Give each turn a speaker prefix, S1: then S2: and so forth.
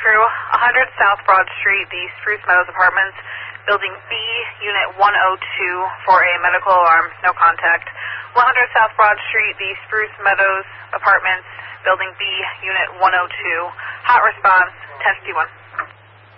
S1: Crew, 100 South Broad Street, the Spruce Meadows Apartments, Building B, Unit 102, for a medical alarm, no contact. 100 South Broad Street, the Spruce Meadows Apartments, Building B, Unit 102, hot response, 1051.